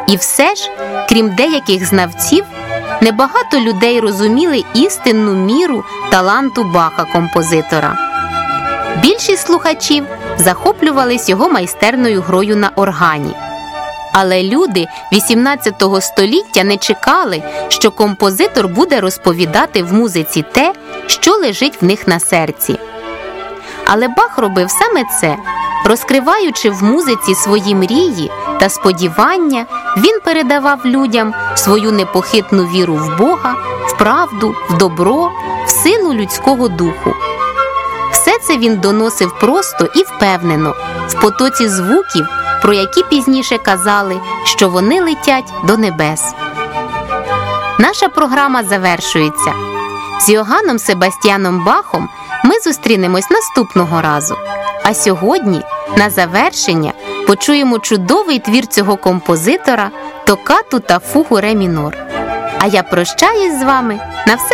І все ж, крім деяких знавців, небагато людей розуміли істинну міру таланту Баха-композитора. Більшість слухачів захоплювались його майстерною грою на органі. Але люди XVIII століття не чекали, що композитор буде розповідати в музиці те, що лежить в них на серці. Але Бах робив саме це. Розкриваючи в музиці свої мрії та сподівання, він передавав людям свою непохитну віру в Бога, в правду, в добро, в силу людського духу. Все це він доносив просто і впевнено, в потоці звуків, про які пізніше казали, що вони летять до небес. Наша програма завершується. З Йоганном Себастьяном Бахом ми зустрінемось наступного разу. А сьогодні, на завершення, почуємо чудовий твір цього композитора «Токкату та фугу ре мінор». А я прощаюсь з вами на все